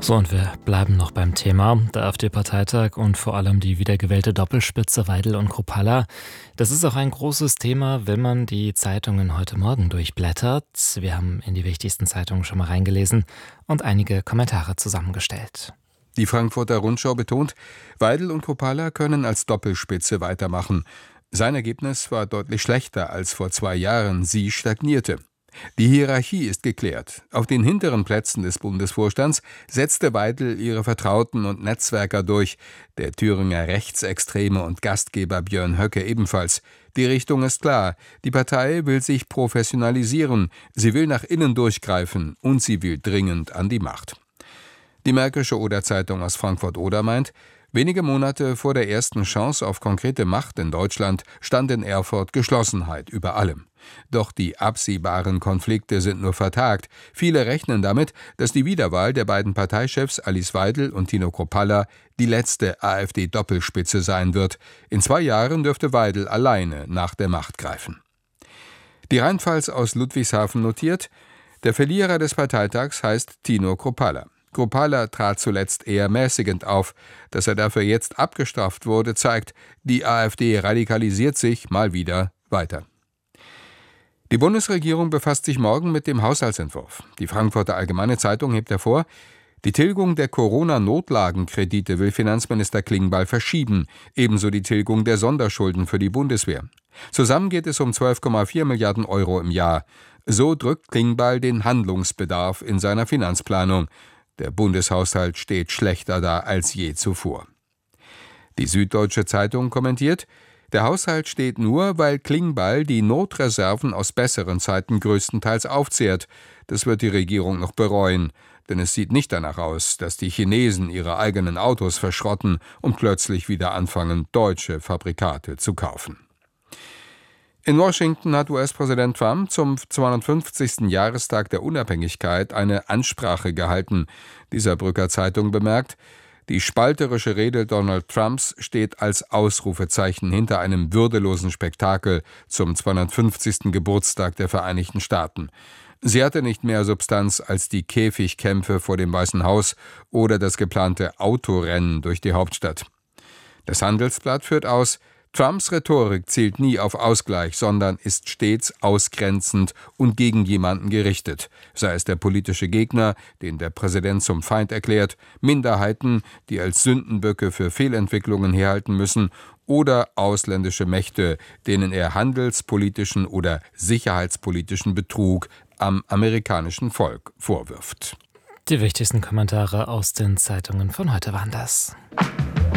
So, und wir bleiben noch beim Thema. Der AfD-Parteitag und vor allem die wiedergewählte Doppelspitze Weidel und Kruppalla. Das ist auch ein großes Thema, wenn man die Zeitungen heute Morgen durchblättert. Wir haben in die wichtigsten Zeitungen schon mal reingelesen und einige Kommentare zusammengestellt. Die Frankfurter Rundschau betont, Weidel und Kruppalla können als Doppelspitze weitermachen. Sein Ergebnis war deutlich schlechter als vor 2 Jahren. Sie stagnierte. Die Hierarchie ist geklärt. Auf den hinteren Plätzen des Bundesvorstands setzte Weidel ihre Vertrauten und Netzwerker durch, der Thüringer Rechtsextreme und Gastgeber Björn Höcke ebenfalls. Die Richtung ist klar. Die Partei will sich professionalisieren, sie will nach innen durchgreifen und sie will dringend an die Macht. Die Märkische Oder-Zeitung aus Frankfurt-Oder meint, wenige Monate vor der ersten Chance auf konkrete Macht in Deutschland stand in Erfurt Geschlossenheit über allem. Doch die absehbaren Konflikte sind nur vertagt. Viele rechnen damit, dass die Wiederwahl der beiden Parteichefs Alice Weidel und Tino Kruppalla die letzte AfD-Doppelspitze sein wird. In 2 Jahren dürfte Weidel alleine nach der Macht greifen. Die Rheinpfalz aus Ludwigshafen notiert, der Verlierer des Parteitags heißt Tino Kruppalla. Kruppalla trat zuletzt eher mäßigend auf. Dass er dafür jetzt abgestraft wurde, zeigt, die AfD radikalisiert sich mal wieder weiter. Die Bundesregierung befasst sich morgen mit dem Haushaltsentwurf. Die Frankfurter Allgemeine Zeitung hebt hervor, die Tilgung der Corona-Notlagenkredite will Finanzminister Klingbeil verschieben, ebenso die Tilgung der Sonderschulden für die Bundeswehr. Zusammen geht es um 12,4 Milliarden Euro im Jahr. So drückt Klingbeil den Handlungsbedarf in seiner Finanzplanung. Der Bundeshaushalt steht schlechter da als je zuvor. Die Süddeutsche Zeitung kommentiert, der Haushalt steht nur, weil Klingbeil die Notreserven aus besseren Zeiten größtenteils aufzehrt. Das wird die Regierung noch bereuen, denn es sieht nicht danach aus, dass die Chinesen ihre eigenen Autos verschrotten und plötzlich wieder anfangen, deutsche Fabrikate zu kaufen. In Washington hat US-Präsident Trump zum 250. Jahrestag der Unabhängigkeit eine Ansprache gehalten. Dieser Brücker Zeitung bemerkt, die spalterische Rede Donald Trumps steht als Ausrufezeichen hinter einem würdelosen Spektakel zum 250. Geburtstag der Vereinigten Staaten. Sie hatte nicht mehr Substanz als die Käfigkämpfe vor dem Weißen Haus oder das geplante Autorennen durch die Hauptstadt. Das Handelsblatt führt aus, Trumps Rhetorik zielt nie auf Ausgleich, sondern ist stets ausgrenzend und gegen jemanden gerichtet, sei es der politische Gegner, den der Präsident zum Feind erklärt, Minderheiten, die als Sündenböcke für Fehlentwicklungen herhalten müssen, oder ausländische Mächte, denen er handelspolitischen oder sicherheitspolitischen Betrug am amerikanischen Volk vorwirft. Die wichtigsten Kommentare aus den Zeitungen von heute waren das.